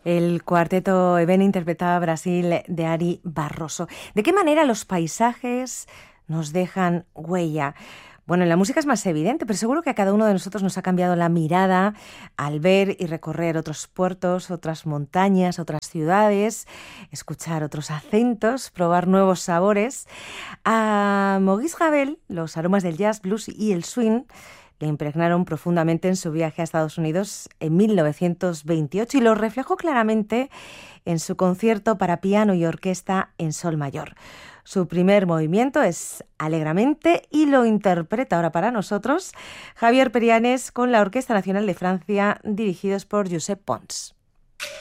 El cuarteto Eben interpretaba Brasil de Ari Barroso. ¿De qué manera los paisajes nos dejan huella? Bueno, en la música es más evidente, pero seguro que a cada uno de nosotros nos ha cambiado la mirada al ver y recorrer otros puertos, otras montañas, otras ciudades, escuchar otros acentos, probar nuevos sabores. A Maurice Ravel, los aromas del jazz, blues y el swing le impregnaron profundamente en su viaje a Estados Unidos en 1928 y lo reflejó claramente en su concierto para piano y orquesta en sol mayor. Su primer movimiento es Alegramente y lo interpreta ahora para nosotros Javier Perianes con la Orquesta Nacional de Francia, dirigidos por Josep Pons.